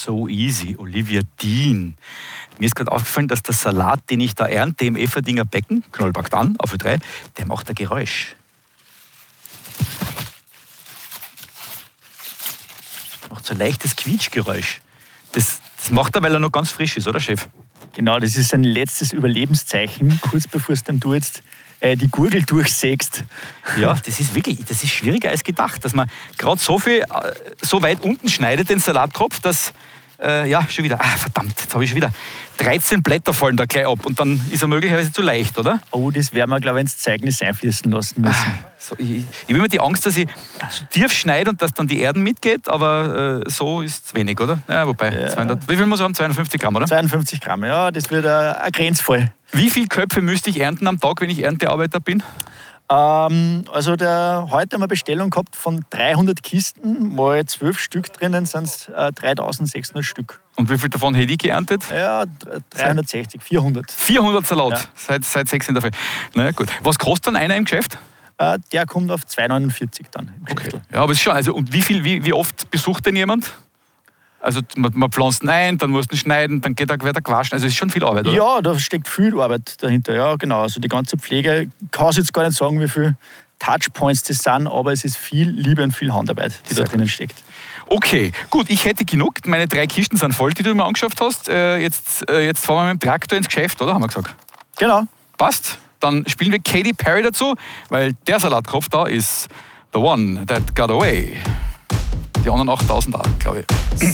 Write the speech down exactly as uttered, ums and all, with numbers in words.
so easy. Olivia Dean. Mir ist gerade aufgefallen, dass der Salat, den ich da ernte im Efferdinger Becken, Knollback dann, auf drei, der macht ein Geräusch. Macht so ein leichtes Quietschgeräusch. Das, das macht er, weil er noch ganz frisch ist, oder Chef? Genau, das ist ein letztes Überlebenszeichen, kurz bevor es dann du jetzt äh, die Gurgel durchsägst. Ja, das ist wirklich, das ist schwieriger als gedacht, dass man gerade so viel, äh, so weit unten schneidet, den Salatkopf, dass, äh, ja, schon wieder, ah, verdammt, jetzt habe ich schon wieder dreizehn Blätter fallen da gleich ab und dann ist er möglicherweise zu leicht, oder? Oh, das werden wir, glaube ich, ins Zeugnis einfließen lassen müssen. Ah, so, ich ich habe immer die Angst, dass ich so tief schneide und dass dann die Erden mitgeht, aber äh, so ist es wenig, oder? Ja, wobei, Ja. zweihundert, wie viel muss er haben? zweihundertfünfzig Gramm, oder? zweiundfünfzig Gramm, ja, das wird ein, ein Grenzfall. Wie viele Köpfe müsste ich ernten am Tag, wenn ich Erntearbeiter bin? Ähm, also der, heute haben wir Bestellung gehabt von dreihundert Kisten, mal zwölf Stück drinnen sind es äh, dreitausendsechshundert Stück. Und wie viel davon hätte ich geerntet? Ja, dreihundertsechzig, vierhundert. vierhundert Salat, Ja. seit, seit sechs in der Früh. Na ja, gut. Was kostet dann einer im Geschäft? Äh, der kommt auf zwei neunundvierzig dann. Im Geschäftel. Ja, aber es ist schon, also und wie, viel, wie, wie oft besucht denn jemand? Also man, man pflanzt ihn ein, dann muss man schneiden, dann geht er, wird er gewaschen. Also es ist schon viel Arbeit, oder? Ja, da steckt viel Arbeit dahinter. Ja, genau. Also die ganze Pflege, ich kann es jetzt gar nicht sagen, wie viele Touchpoints das sind, aber es ist viel Liebe und viel Handarbeit, die Sehr da drinnen steckt. Okay, gut, ich hätte genug. Meine drei Kisten sind voll, die du mir angeschafft hast. Äh, jetzt, äh, jetzt fahren wir mit dem Traktor ins Geschäft, oder? Haben wir gesagt. Genau. Passt. Dann spielen wir Katy Perry dazu, weil der Salatkopf da ist The One That Got Away. Die anderen achttausend auch, glaube ich.